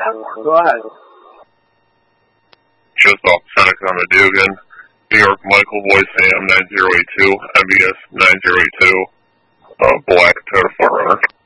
Go ahead. Just off Seneca on the Dugan. New York Michael Boy Sam 9082, MBS 9082, Black Toyota 4Runner.